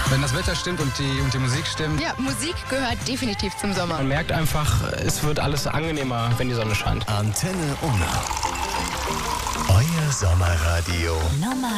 Wenn das Wetter stimmt und die Musik stimmt. Ja, Musik gehört definitiv zum Sommer. Man merkt einfach, es wird alles angenehmer, wenn die Sonne scheint. Antenne Unna. Euer Sommerradio.